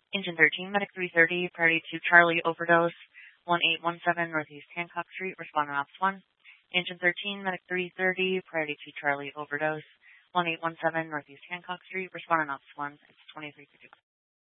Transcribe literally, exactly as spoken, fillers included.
Engine thirteen, Medic three thirty, priority to Charlie, overdose, one eight one seven Northeast Hancock Street, responding Ops one. Engine thirteen, Medic three thirty, priority to Charlie, overdose, one eight one seven Northeast Hancock Street, responding Ops one. It's twenty-three fifty-one.